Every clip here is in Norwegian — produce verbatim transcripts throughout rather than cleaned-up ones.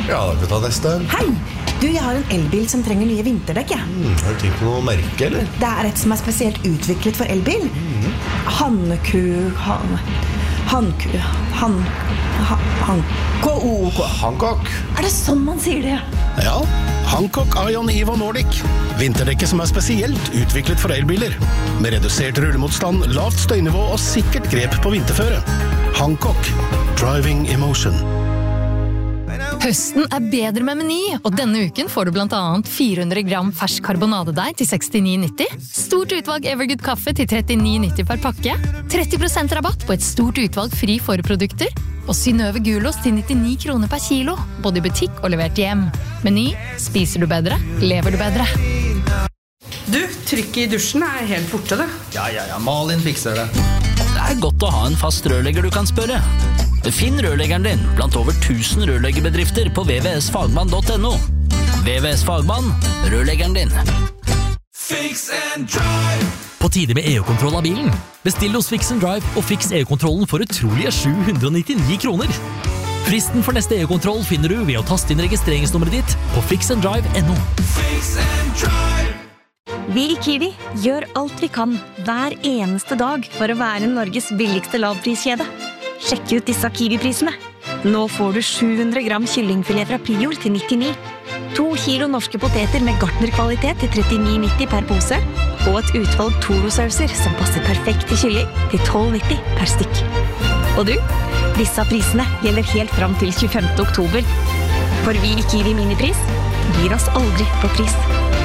Ja, da kan vi ta neste. Hei! Du, jeg har en elbil som trenger nye vinterdekk, ja. Mm, har du tenkt på noe merke, eller? Det er et som er spesielt utviklet for elbil. Mm. Hanku... Han... Hanku... Han... Han... Hankook. Hancock. Er det sånn man sier det? Ja, Hancock Ion Evo Nordic. Vinterdekket som er spesielt utviklet for elbiler. Med redusert rullemotstand, lavt støynivå og sikkert grep på vinterføre. Hancock. Driving emotion. Høsten er bedre med Meny, og denne uken får du blant annet fire hundre gram fersk karbonadedeig til sekstini nitti, stort utvalg Evergood kaffe til trettini nitti per pakke, tretti prosent rabatt på et stort utvalg fri forprodukter, og Synnøve Gulost til nittini kroner per kilo, både i butikk og levert hjem. Meny, spiser du bedre, lever du bedre. Du, trykket i dusjen er helt borte, det. Ja, ja, ja, Malin fikser det. Det er godt å ha en fast rørlegger du kan spørre. Finn rørleggeren din blant over tusen rørleggerbedrifter på v v s fagmann punktum n o. V V S Fagmann, rørleggeren din. Fix and Drive. På tide med E U-kontroll av bilen. Bestill hos Fix and Drive og fiks E U-kontrollen for utrolige sju hundre nittini kroner. Fristen for neste E U-kontroll finner du ved å taste inn registreringsnummeret ditt på fix and drive punktum n o. Fix and Drive. Vi i Kiwi gjør alt vi kan hver eneste dag for å være Norges billigste lavpriskjede. Sjekk ut disse Kiwi-prisene. Nå får du sju hundre gram kyllingfilet fra Prior til nittini, to kilo norske poteter med gartnerkvalitet til trettini nitti per pose, og et utvalg Toro-sauser som passer perfekt til kylling til tolv nitti per stykk. Og du, disse prisene gjelder helt fram til tjuefemte oktober. For vi i Kiwi Minipris gir oss aldri på pris.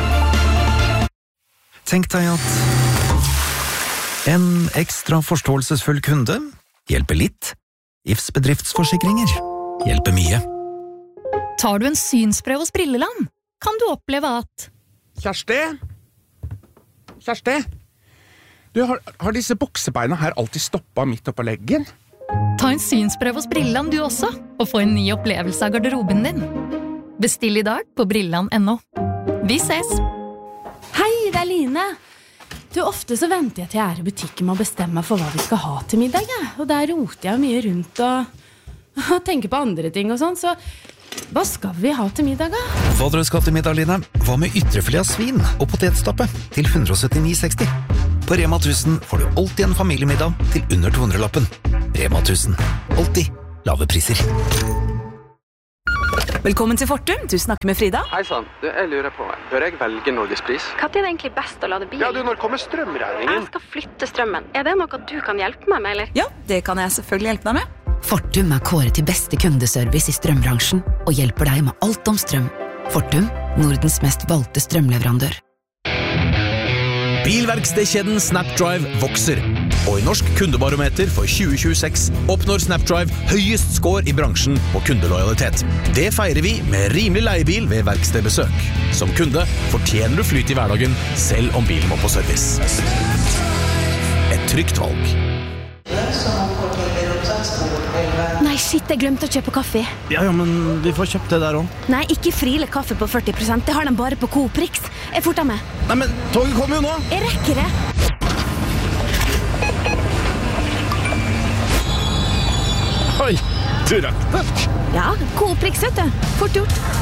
Tenk deg at en ekstra forståelsesfull kunde hjelper litt. I F S bedriftsforsikringer hjelper mye. Tar du en synsprøve hos Brilleland, kan du oppleve at... Kjersti? Kjersti? Du, har, har disse buksebeina her alltid stoppet midt oppå leggen? Ta en synsprøve hos Brilleland du også, og få en ny opplevelse av garderoben din. Bestill i dag på brilland punktum n o. Vi ses! Hei, det er Line! Du, ofte så venter jeg til jeg er i butikken med å bestemme meg for hva vi skal ha til middag, ja. Og der roter jeg mye rundt og, og tenker på andre ting og sånn, så hva skal vi ha til middag, da? Hva dere skal til middag, Line? Hva med ytrefilet av svin og potetstappe til hundre syttini seksti? På Rema tusen får du alltid en familiemiddag til under to hundre lappen. Rema tusen. Alltid lave priser. Velkommen til Fortum, du snakker med Frida. Hei sann, du, jeg lurer på, bør jeg velge Norgespris? Hva er det egentlig best å lade bil? Ja, du, når kommer strømregningen? Jeg skal flytte strømmen. Er det noe du kan hjelpe meg med, eller? Ja, det kan jeg selvfølgelig hjelpe deg med. Fortum er kåret til beste kundeservice i strømbransjen og hjelper deg med alt om strøm. Fortum, Nordens mest valgte strømleverandør. Bilverkstedkjeden Snapdrive vokser, og i Norsk kundebarometer for tjue tjueseks oppnår Snapdrive høyest score i bransjen på kundelojalitet. Det feirer vi med rimelig leiebil ved verkstedbesøk. Som kunde fortjener du flyt i hverdagen, selv om bilen må på service. Et trygt valg. Nei, shit, jeg glemte å kjøpe kaffe. Ja, ja, men vi får kjøpt det der også. Nei, ikke Friele kaffe på førti prosent. Det har de bare på Coop Rix. Jeg forter med. Nei, men toget kommer jo nå. Jeg rekker det. Oi, du rakk det. Ja, Coop Rix, vet du. Fort gjort.